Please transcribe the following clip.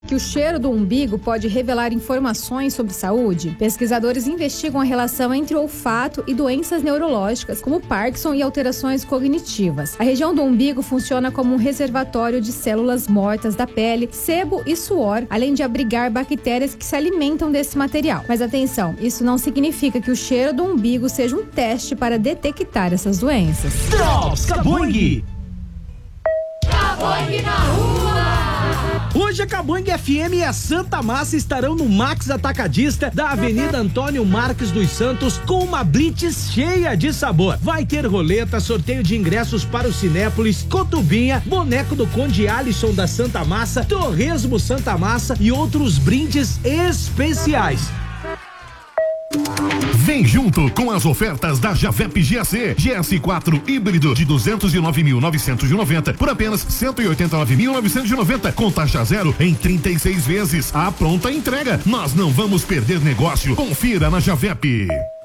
que o cheiro do umbigo pode revelar informações sobre saúde? Pesquisadores investigam a relação entre olfato e doenças neurológicas, como Parkinson e alterações cognitivas. A região do umbigo funciona como um reservatório de células mortas da pele, sebo e suor, além de abrigar bactérias que se alimentam desse material. Mas atenção, isso não significa que o cheiro do umbigo seja um teste para detectar essas doenças. Drops Caboing! Caboing na rua! Hoje a Caboing FM e a Santa Massa estarão no Max Atacadista da Avenida Antônio Marques dos Santos com uma blitz cheia de sabor. Vai ter roleta, sorteio de ingressos para o Cinépolis, Cotubinha, boneco do Conde Alisson da Santa Massa, Torresmo Santa Massa e outros brindes especiais. Vem junto com as ofertas da Javep GAC. GS4 híbrido de 209.990 por apenas 189.990 com taxa zero em 36 vezes. A pronta entrega. Nós não vamos perder negócio. Confira na Javep.